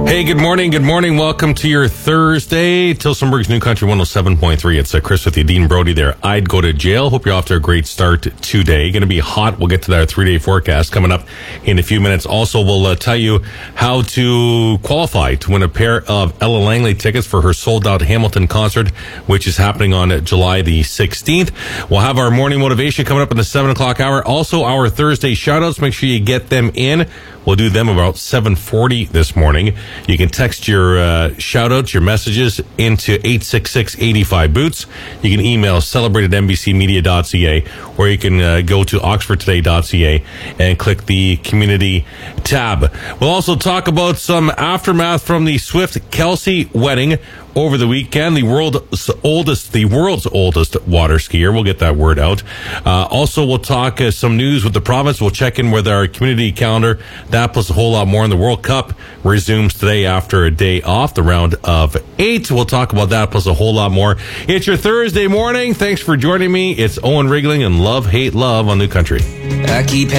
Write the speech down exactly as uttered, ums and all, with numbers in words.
Hey, good morning. Good morning. Welcome to your Thursday. Tilsonburg's New Country one oh seven point three. It's uh, Chris with you, Dean Brody there. I'd go to jail. Hope you're off to a great start today. Going to be hot. We'll get to that three-day forecast coming up in a few minutes. Also, we'll uh, tell you how to qualify to win a pair of Ella Langley tickets for her sold-out Hamilton concert, which is happening on uh, July the sixteenth. We'll have our morning motivation coming up in the seven o'clock hour. Also, our Thursday shout-outs. Make sure you get them in. We'll do them about seven forty this morning. You can text your uh, shout-outs, your messages into eight six six, eight five, boots. You can email celebrate at n b c media dot c a, or you can uh, go to oxford today dot c a and click the community tab. We'll also talk about some aftermath from the Swift-Kelsey wedding over the weekend. The world's oldest, the world's oldest water skier. We'll get that word out. Uh, also, we'll talk uh, some news with the province. We'll check in with our community calendar. That plus a whole lot more. And the World Cup resumes today after a day off, the round of eight. We'll talk about that plus a whole lot more. It's your Thursday morning. Thanks for joining me. It's Owen Rigling and Love, Hate, Love on New Country. I keep